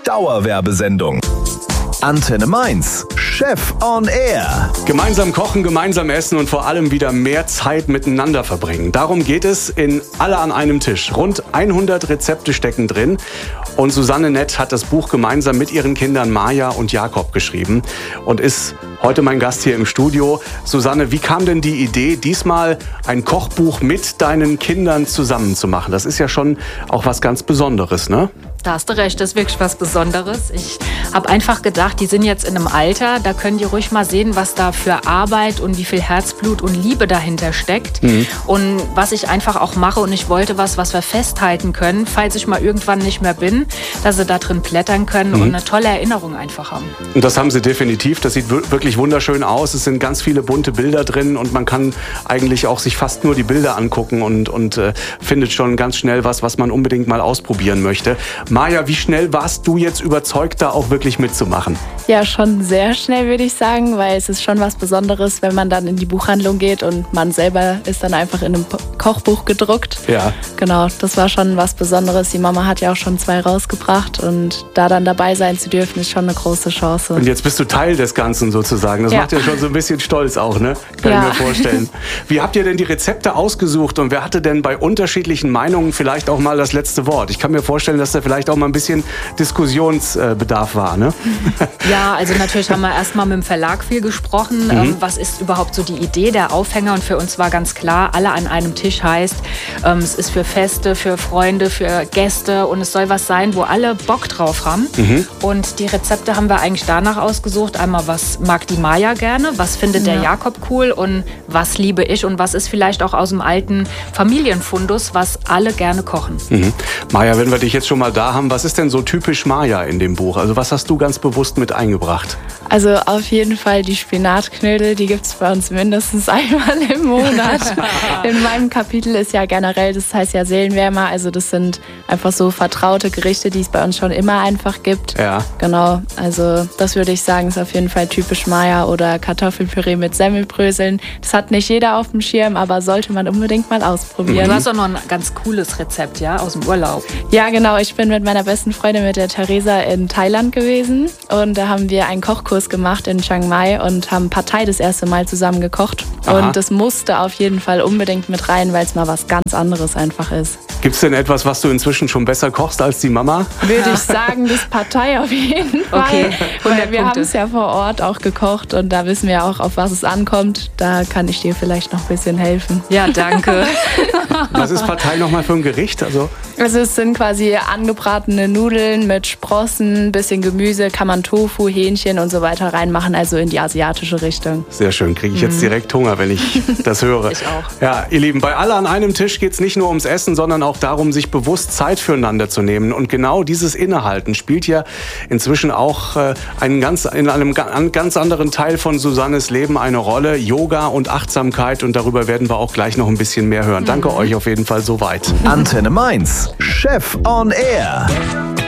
Dauerwerbesendung. Antenne Mainz, Chef on Air. Gemeinsam kochen, gemeinsam essen und vor allem wieder mehr Zeit miteinander verbringen. Darum geht es in Alle an einem Tisch. Rund 100 Rezepte stecken drin. Und Susanne Nett hat das Buch gemeinsam mit ihren Kindern Maja und Jakob geschrieben und ist heute mein Gast hier im Studio. Susanne, wie kam denn die Idee, diesmal ein Kochbuch mit deinen Kindern zusammen zu machen? Das ist ja schon auch was ganz Besonderes, ne? Da hast du recht, das ist wirklich was Besonderes. Ich habe einfach gedacht, die sind jetzt in einem Alter, da können die ruhig mal sehen, was da für Arbeit und wie viel Herzblut und Liebe dahinter steckt. Und was ich einfach auch mache, und ich wollte was wir festhalten können, falls ich mal irgendwann nicht mehr bin, dass sie da drin blättern können und eine tolle Erinnerung einfach haben. Und das haben sie definitiv. Das sieht wirklich wunderschön aus. Es sind ganz viele bunte Bilder drin und man kann eigentlich auch sich fast nur die Bilder angucken und findet schon ganz schnell was man unbedingt mal ausprobieren möchte. Maja, wie schnell warst du jetzt überzeugt, da auch wirklich mitzumachen? Ja, schon sehr schnell, würde ich sagen, weil es ist schon was Besonderes, wenn man dann in die Buchhandlung geht und man selber ist dann einfach in einem Kochbuch gedruckt. Ja. Genau, das war schon was Besonderes. Die Mama hat ja auch schon 2 rausgebracht und da dann dabei sein zu dürfen, ist schon eine große Chance. Und jetzt bist du Teil des Ganzen sozusagen. Das macht ja schon so ein bisschen stolz auch, ne? Kann ich mir vorstellen. Wie habt ihr denn die Rezepte ausgesucht und wer hatte denn bei unterschiedlichen Meinungen vielleicht auch mal das letzte Wort? Ich kann mir vorstellen, dass da vielleicht auch mal ein bisschen Diskussionsbedarf war, ne? Ja, also natürlich haben wir erstmal mit dem Verlag viel gesprochen. Was ist überhaupt so die Idee, der Aufhänger? Und für uns war ganz klar, alle an einem Tisch heißt, es ist für Feste, für Freunde, für Gäste und es soll was sein, wo alle Bock drauf haben. Und die Rezepte haben wir eigentlich danach ausgesucht. Einmal, was mag die Maja gerne, was findet der Jakob cool und was liebe ich und was ist vielleicht auch aus dem alten Familienfundus, was alle gerne kochen. Maja, wenn wir dich jetzt schon mal da haben, was ist denn so typisch Maja in dem Buch? Also was hast du ganz bewusst mit eingebracht? Also auf jeden Fall die Spinatknödel, die gibt es bei uns mindestens einmal im Monat. In meinem Kapitel ist ja generell, das heißt ja Seelenwärmer, also das sind einfach so vertraute Gerichte, die es bei uns schon immer einfach gibt. Ja. Genau, also das würde ich sagen, ist auf jeden Fall typisch Maja oder Kartoffelpüree mit Semmelbröseln. Das hat nicht jeder auf dem Schirm, aber sollte man unbedingt mal ausprobieren. Du hast auch noch ein ganz cooles Rezept, ja, aus dem Urlaub. Ja, genau, ich bin mit meiner besten Freundin, mit der Theresa, in Thailand gewesen und da haben wir einen Kochkurs gemacht in Chiang Mai und haben Pad Thai das erste Mal zusammen gekocht. Und das musste auf jeden Fall unbedingt mit rein, weil es mal was ganz anderes einfach ist. Gibt es denn etwas, was du inzwischen schon besser kochst als die Mama? Würde ich sagen, das Pad Thai auf jeden Fall. Okay, weil wir haben es ja vor Ort auch gekocht und da wissen wir auch, auf was es ankommt. Da kann ich dir vielleicht noch ein bisschen helfen. Ja, danke. Was ist Pad Thai nochmal für ein Gericht? Also es sind quasi angebratene Nudeln mit Sprossen, bisschen Gemüse, kann man Tofu, Hähnchen und so weiter reinmachen, also in die asiatische Richtung. Sehr schön, kriege ich jetzt direkt Hunger, wenn ich das höre. Ich auch. Ja, ihr Lieben, bei Alle an einem Tisch geht es nicht nur ums Essen, sondern auch darum, sich bewusst Zeit füreinander zu nehmen. Und genau dieses Innehalten spielt ja inzwischen auch in einem ganz anderen Teil von Susannes Leben eine Rolle. Yoga und Achtsamkeit und darüber werden wir auch gleich noch ein bisschen mehr hören. Danke euch auf jeden Fall soweit. Antenne Mainz, Chef on Air.